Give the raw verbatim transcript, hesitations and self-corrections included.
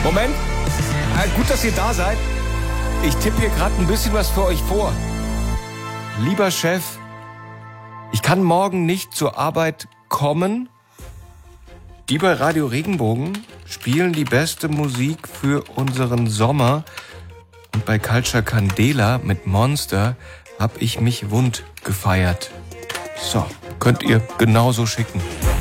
Moment. Äh, gut, dass ihr da seid. Ich tippe hier gerade ein bisschen was für euch vor. Lieber Chef, ich kann morgen nicht zur Arbeit kommen. Die bei Radio Regenbogen spielen die beste Musik für unseren Sommer. Und bei Culture Candela mit Monster hab ich mich wund gefeiert. So, könnt ihr genauso schicken.